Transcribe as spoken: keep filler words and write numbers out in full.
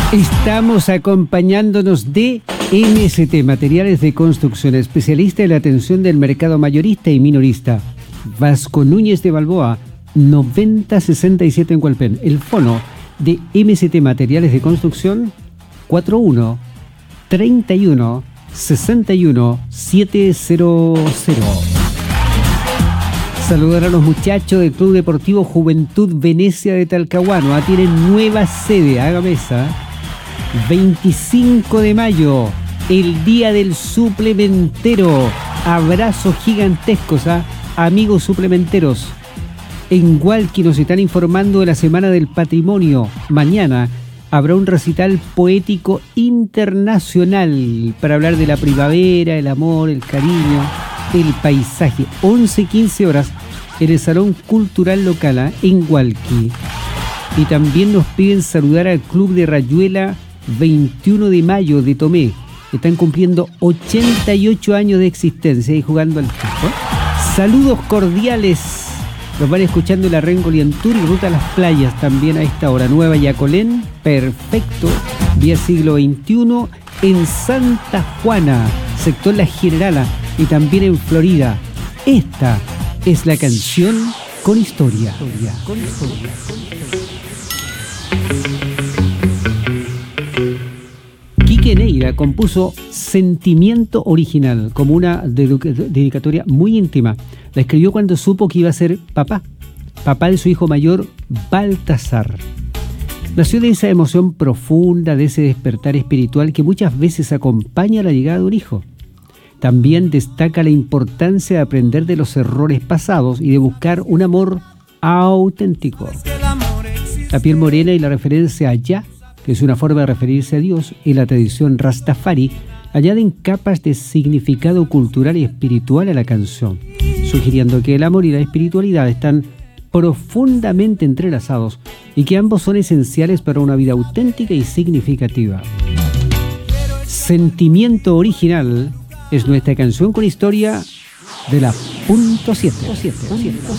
Estamos acompañándonos de M S T, Materiales de Construcción, especialista en la atención del mercado mayorista y minorista. Vasco Núñez de Balboa, noventa sesenta y siete en Hualpén. El fono de M S T Materiales de Construcción, cuarenta y uno, treinta y uno, sesenta y uno, setecientos. Saludar a los muchachos del Club Deportivo Juventud Venecia de Talcahuano. Ah, tienen nueva sede, haga mesa. veinticinco de mayo, el día del suplementero. Abrazos gigantescos a amigos suplementeros. En Hualqui nos están informando de la Semana del Patrimonio. Mañana habrá un recital poético internacional para hablar de la primavera, el amor, el cariño, el paisaje. once quince horas en el Salón Cultural Local, ¿eh? en Hualqui. Y también nos piden saludar al Club de Rayuela veintiuno de mayo de Tomé. Están cumpliendo ochenta y ocho años de existencia y jugando al fútbol. Saludos cordiales. Nos van escuchando en la Rengo Lientur y Ruta a las Playas también a esta hora. Nueva Yacolén, perfecto, vía siglo veintiuno, en Santa Juana, sector La Generala, y también en Florida. Esta es la canción con historia. Con historia. Quique Neira compuso Sentimiento Original como una dedicatoria muy íntima. La escribió cuando supo que iba a ser papá, papá de su hijo mayor, Baltasar. Nació de esa emoción profunda, de ese despertar espiritual que muchas veces acompaña la llegada de un hijo. También destaca la importancia de aprender de los errores pasados y de buscar un amor auténtico. La piel morena y la referencia a Yah, que es una forma de referirse a Dios en la tradición Rastafari, añaden capas de significado cultural y espiritual a la canción, sugiriendo que el amor y la espiritualidad están profundamente entrelazados y que ambos son esenciales para una vida auténtica y significativa. Sentimiento Original es nuestra canción con historia de la punto siete.